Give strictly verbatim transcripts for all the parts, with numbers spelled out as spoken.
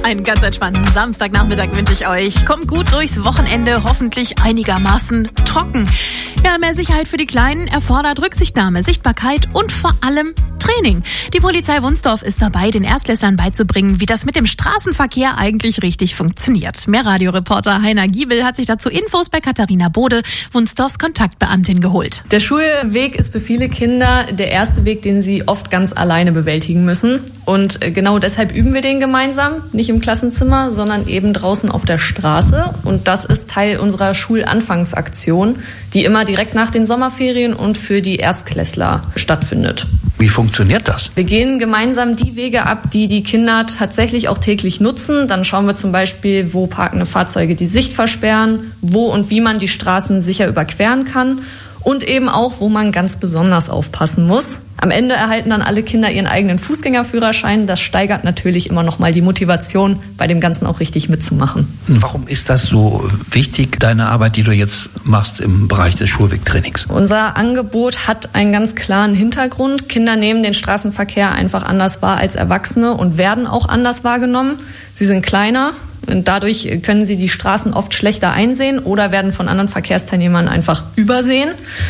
Einen ganz entspannten Samstagnachmittag wünsche ich euch. Kommt gut durchs Wochenende, hoffentlich einigermaßen trocken. Ja, mehr Sicherheit für die Kleinen erfordert Rücksichtnahme, Sichtbarkeit und vor allem Training. Die Polizei Wunsdorf ist dabei, den Erstklässlern beizubringen, wie das mit dem Straßenverkehr eigentlich richtig funktioniert. Mehr Radioreporter Heiner Giebel hat sich dazu Infos bei Katharina Bode, Wunsdorfs Kontaktbeamtin, geholt. Der Schulweg ist für viele Kinder der erste Weg, den sie oft ganz alleine bewältigen müssen. Und genau deshalb üben wir den gemeinsam, nicht im Klassenzimmer, sondern eben draußen auf der Straße. Und das ist Teil unserer Schulanfangsaktion, die immer direkt nach den Sommerferien und für die Erstklässler stattfindet. Wie funktioniert das? Wir gehen gemeinsam die Wege ab, die die Kinder tatsächlich auch täglich nutzen. Dann schauen wir zum Beispiel, wo parkende Fahrzeuge die Sicht versperren, wo und wie man die Straßen sicher überqueren kann und eben auch, wo man ganz besonders aufpassen muss. Am Ende erhalten dann alle Kinder ihren eigenen Fußgängerführerschein. Das steigert natürlich immer noch mal die Motivation, bei dem Ganzen auch richtig mitzumachen. Warum ist das so wichtig, deine Arbeit, die du jetzt machst im Bereich des Schulwegtrainings? Unser Angebot hat einen ganz klaren Hintergrund. Kinder nehmen den Straßenverkehr einfach anders wahr als Erwachsene und werden auch anders wahrgenommen. Sie sind kleiner und dadurch können sie die Straßen oft schlechter einsehen oder werden von anderen Verkehrsteilnehmern einfach übersehen.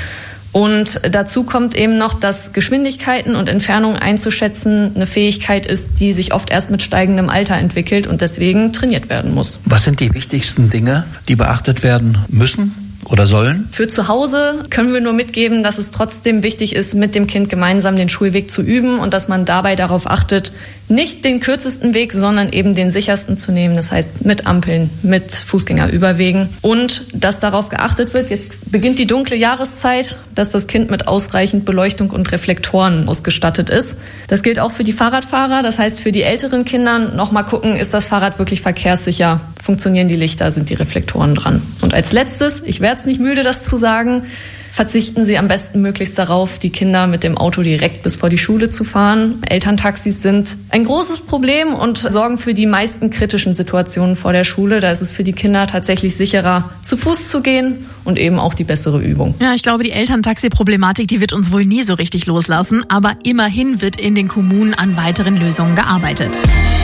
Und dazu kommt eben noch, dass Geschwindigkeiten und Entfernungen einzuschätzen eine Fähigkeit ist, die sich oft erst mit steigendem Alter entwickelt und deswegen trainiert werden muss. Was sind die wichtigsten Dinge, die beachtet werden müssen oder sollen? Für zu Hause können wir nur mitgeben, dass es trotzdem wichtig ist, mit dem Kind gemeinsam den Schulweg zu üben und dass man dabei darauf achtet, nicht den kürzesten Weg, sondern eben den sichersten zu nehmen. Das heißt mit Ampeln, mit Fußgängerüberwegen. Und dass darauf geachtet wird, jetzt beginnt die dunkle Jahreszeit, dass das Kind mit ausreichend Beleuchtung und Reflektoren ausgestattet ist. Das gilt auch für die Fahrradfahrer. Das heißt für die älteren Kinder nochmal gucken, ist das Fahrrad wirklich verkehrssicher? Funktionieren die Lichter? Sind die Reflektoren dran? Und als letztes, ich werde es nicht müde, das zu sagen, verzichten Sie am besten möglichst darauf, die Kinder mit dem Auto direkt bis vor die Schule zu fahren. Elterntaxis sind ein großes Problem und sorgen für die meisten kritischen Situationen vor der Schule. Da ist es für die Kinder tatsächlich sicherer, zu Fuß zu gehen und eben auch die bessere Übung. Ja, ich glaube, die Elterntaxi-Problematik, die wird uns wohl nie so richtig loslassen. Aber immerhin wird in den Kommunen an weiteren Lösungen gearbeitet.